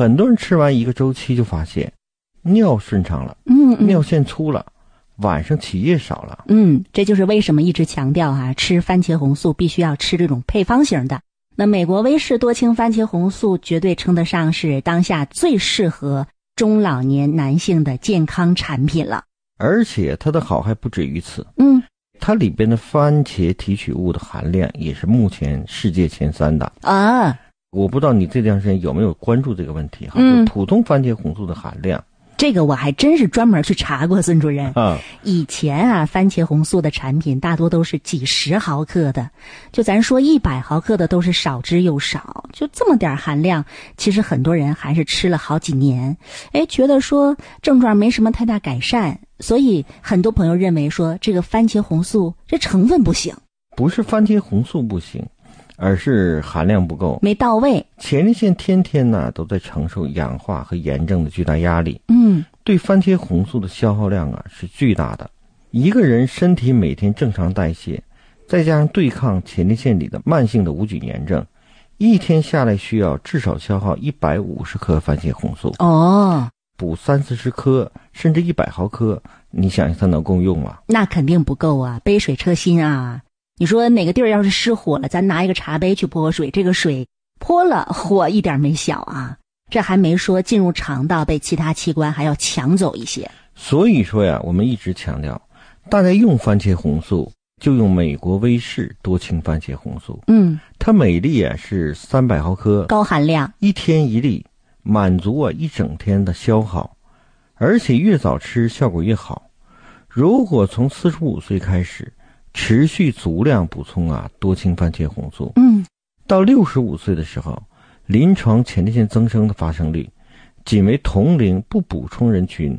很多人吃完一个周期就发现尿顺畅了，尿线粗了，晚上起夜少了。 这就是为什么一直强调啊，吃番茄红素必须要吃这种配方型的。那美国威士多氢番茄红素绝对称得上是当下最适合中老年男性的健康产品了。 而且它的好还不止于此。它里边的番茄提取物的含量也是目前世界前3的啊。 我不知道你这段时间有没有关注这个问题哈？就普通番茄红素的含量。 这个我还真是专门去查过，孙主任。以前啊，番茄红素的产品大多都是几十毫克的，就咱说100毫克的都是少之又少，就这么点含量，其实很多人还是吃了好几年，觉得说症状没什么太大改善，所以很多朋友认为说这个番茄红素这成分不行。 不是番茄红素不行，而是含量不够， 没到位。 前列腺天天呢都在承受氧化和炎症的巨大压力，对番茄红素的消耗量啊是巨大的。一个人身体每天正常代谢，再加上对抗前列腺里的慢性的无菌炎症，一天下来需要至少消耗150克番茄红素。补30-40颗甚至100毫克，你想想它能够用吗？ 那肯定不够啊，杯水车薪啊。你说哪个地儿要是失火了，咱拿一个茶杯去泼水，这个水泼了火一点没小啊，这还没说进入肠道被其他器官还要抢走一些。 所以说呀，我们一直强调，大家用番茄红素就用美国威士多氢番茄红素。它每粒啊是300毫克， 高含量 ，1天1粒，满足一整天的消耗，而且越早吃效果越好。如果从45岁开始持续足量补充多氢番茄红素，到65岁的时候，临床前列腺增生的发生率仅为同龄不补充人群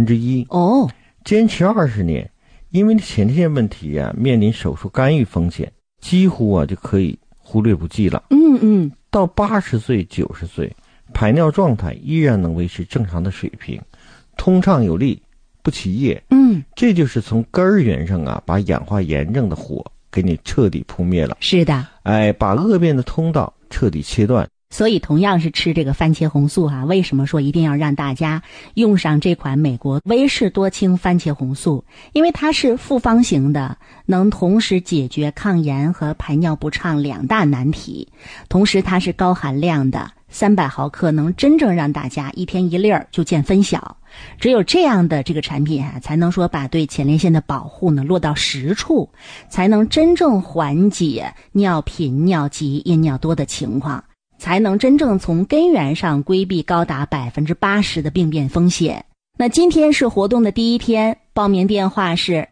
1/5。坚持20年，因为前列腺问题面临手术干预风险，几乎就可以忽略不计了。到80岁90岁，排尿状态依然能维持正常的水平，通畅有力，不起夜。这就是从根源上把氧化炎症的火给你彻底扑灭了。 是的， 把恶变的通道彻底切断。 所以同样是吃这个番茄红素为什么说一定要让大家用上这款美国威士多氢番茄红素？因为它是复方型的，能同时解决抗炎和排尿不畅2大难题，同时它是高含量的，300毫克能真正让大家1天1粒就见分晓。只有这样的这个产品才能说把对前列腺的保护呢落到实处，才能真正缓解尿频、尿急、夜尿多的情况，才能真正从根源上规避高达80%的病变风险。那今天是活动的第1天，报名电话是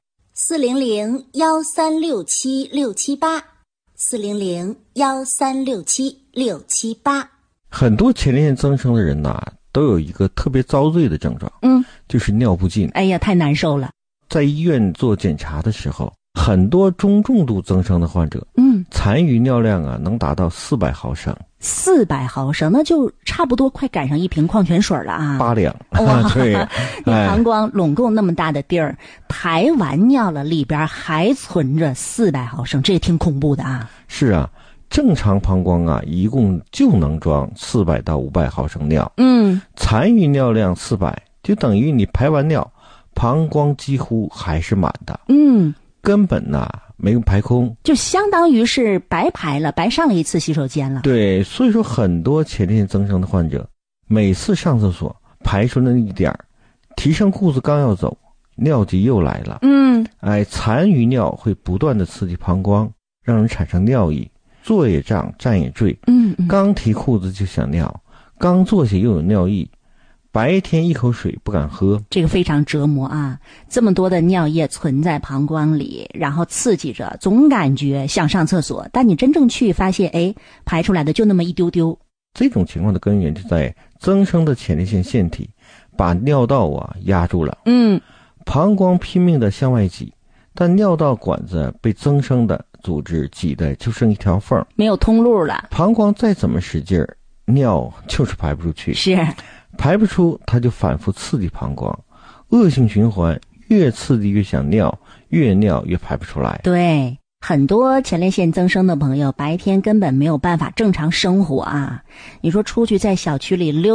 400-1367-678，400-1367-678。 很多前列腺增生的人都有一个特别遭罪的症状，就是尿不尽。 哎呀，太难受了。 在医院做检查的时候，很多中重度增生的患者，残余尿量能达到400毫升。 400毫升，那就差不多快赶上一瓶矿泉水了 8两。 哇， 对， 你膀胱拢共那么大的地儿，排完尿了，里边还存着400毫升，这也挺恐怖的是啊，正常膀胱一共就能装400到500毫升尿。残余尿量400，就等于你排完尿，膀胱几乎还是满的。根本没有排空， 就相当于是白排了，白上了一次洗手间了。 对，所以说很多前列腺增生的患者，每次上厕所排出那一点儿，提上裤子刚要走，尿急又来了。残余尿会不断的刺激膀胱，让人产生尿意，坐也胀，站也坠。刚提裤子就想尿，刚坐下又有尿意，白天一口水不敢喝， 这个非常折磨这么多的尿液存在膀胱里，然后刺激着，总感觉想上厕所，但你真正去发现，排出来的就那么一丢丢。 这种情况的根源就在增生的前列腺腺体把尿道压住了。膀胱拼命的向外挤，但尿道管子被增生的组织挤的就剩一条缝， 没有通路了。 膀胱再怎么使劲儿，尿就是排不出去。 是。 排不出，它就反复刺激膀胱，恶性循环，越刺激越想尿，越尿越排不出来。 对，很多前列腺增生的朋友白天根本没有办法正常生活你说出去在小区里溜